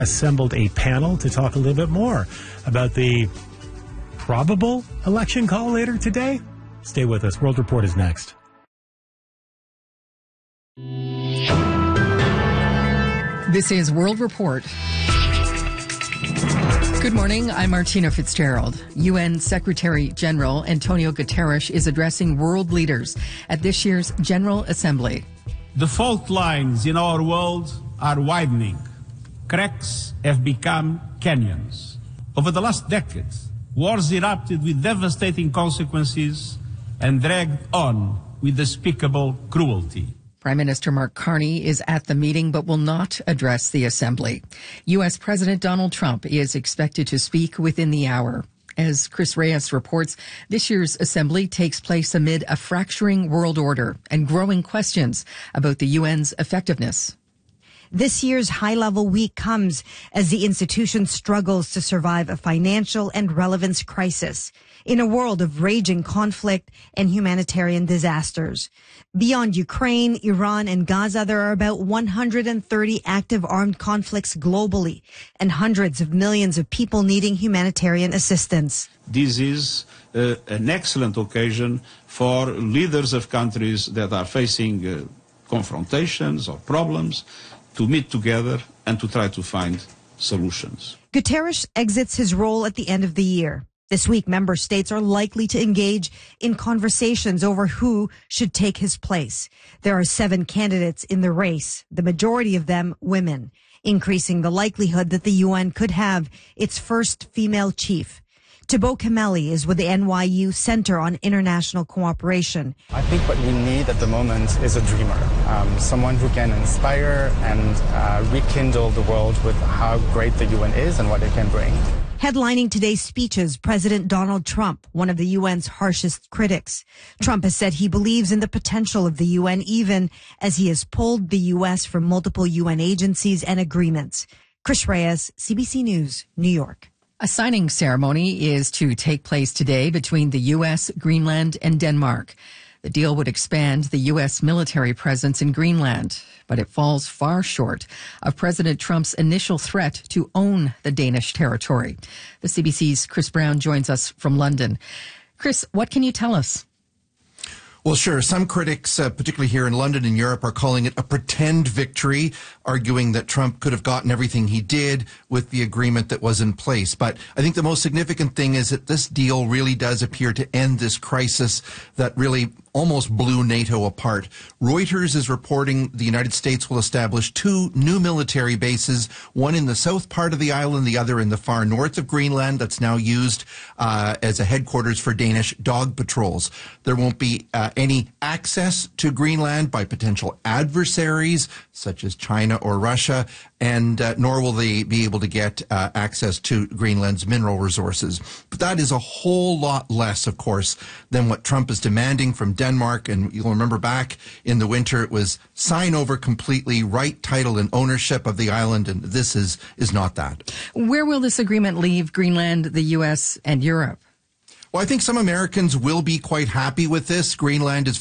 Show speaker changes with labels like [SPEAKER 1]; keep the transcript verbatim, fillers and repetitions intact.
[SPEAKER 1] assembled a panel to talk a little bit more about the probable election call later today. Stay with us. World Report is next.
[SPEAKER 2] This is World Report. Good morning. I'm Martina Fitzgerald. U N Secretary General Antonio Guterres is addressing world leaders at this year's General Assembly.
[SPEAKER 3] The fault lines in our world are widening. Cracks have become canyons. Over the last decades, wars erupted with devastating consequences and dragged on with despicable cruelty.
[SPEAKER 2] Prime Minister Mark Carney is at the meeting but will not address the Assembly. U S President Donald Trump is expected to speak within the hour. As Chris Reyes reports, this year's Assembly takes place amid a fracturing world order and growing questions about the U N's effectiveness.
[SPEAKER 4] This year's high-level week comes as the institution struggles to survive a financial and relevance crisis in a world of raging conflict and humanitarian disasters. Beyond Ukraine, Iran, and Gaza, there are about one hundred thirty active armed conflicts globally and hundreds of millions of people needing humanitarian assistance.
[SPEAKER 3] This is uh, an excellent occasion for leaders of countries that are facing uh, confrontations or problems to meet together and to try to find solutions.
[SPEAKER 4] Guterres exits his role at the end of the year. This week, member states are likely to engage in conversations over who should take his place. There are seven candidates in the race, the majority of them women, increasing the likelihood that the U N could have its first female chief. Thibaut Kameli is with the N Y U Center on International Cooperation.
[SPEAKER 5] I think what we need at the moment is a dreamer, um, someone who can inspire and uh, rekindle the world with how great the U N is and what it can bring.
[SPEAKER 4] Headlining today's speeches, President Donald Trump, one of the U N's harshest critics. Trump has said he believes in the potential of the U N even as he has pulled the U S from multiple U N agencies and agreements. Chris Reyes, C B C News, New York.
[SPEAKER 2] A signing ceremony is to take place today between the U S, Greenland, and Denmark. The deal would expand the U S military presence in Greenland, but it falls far short of President Trump's initial threat to own the Danish territory. The C B C's Chris Brown joins us from London. Chris, what can you tell us?
[SPEAKER 6] Well, sure. Some critics, uh, particularly here in London and Europe, are calling it a pretend victory, arguing that Trump could have gotten everything he did with the agreement that was in place. But I think the most significant thing is that this deal really does appear to end this crisis that really almost blew NATO apart. Reuters is reporting the United States will establish two new military bases, one in the south part of the island, the other in the far north of Greenland, that's now used uh, as a headquarters for Danish dog patrols. There won't be uh, any access to Greenland by potential adversaries such as China or Russia, and uh, nor will they be able to get uh, access to Greenland's mineral resources. But that is a whole lot less, of course, than what Trump is demanding from Denmark. And you'll remember back in the winter, it was sign over completely, right title and ownership of the island, and this is is not that.
[SPEAKER 2] Where will this agreement leave Greenland, the U S, and Europe?
[SPEAKER 6] Well, I think some Americans will be quite happy with this. Greenland is